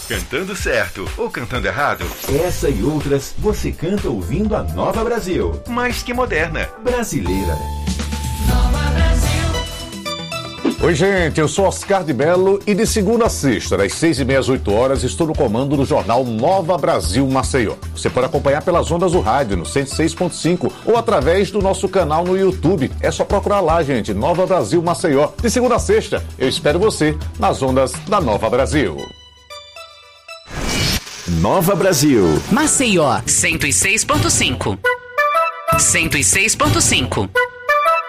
Cantando certo ou cantando errado? Essa e outras você canta ouvindo a Nova Brasil. Mais que moderna. Brasileira. Nova Brasil. Oi, gente, eu sou Oscar de Mello e de segunda a sexta, das 6h30 às 8h, estou no comando do jornal Nova Brasil Maceió. Você pode acompanhar pelas ondas do rádio, no 106.5 ou através do nosso canal no YouTube. É só procurar lá, gente, Nova Brasil Maceió. De segunda a sexta, eu espero você nas ondas da Nova Brasil. Nova Brasil. Maceió, 106.5. 106.5.